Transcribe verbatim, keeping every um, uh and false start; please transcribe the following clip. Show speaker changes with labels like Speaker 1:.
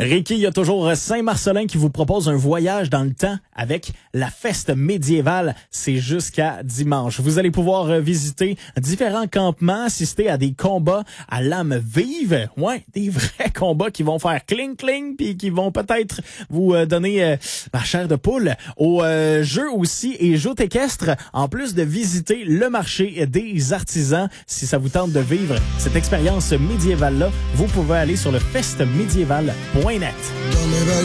Speaker 1: Ricky, il y a toujours Saint-Marcelin qui vous propose un voyage dans le temps avec la feste médiévale. C'est jusqu'à dimanche. Vous allez pouvoir visiter différents campements, assister à des combats à l'âme vive. Ouais, des vrais combats qui vont faire cling-cling puis qui vont peut-être vous donner euh, la chair de poule. Au euh, jeu aussi et joutes équestres, en plus de visiter le marché des artisans. Si ça vous tente de vivre cette expérience médiévale-là, vous pouvez aller sur le fest médiéval point net.